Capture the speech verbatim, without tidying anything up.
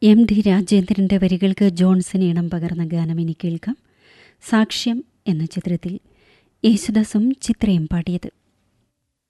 M D രാജേന്ദ്രൻ്റെ വരികൾക്ക് Johnson ഇണം പകർന്ന ഗാനം ഇനി കേൾക്കാം. സാക്ഷ്യം എന്ന ചിത്രത്തിൽ യേശുദാസും ചിത്രയും പാടിയത്.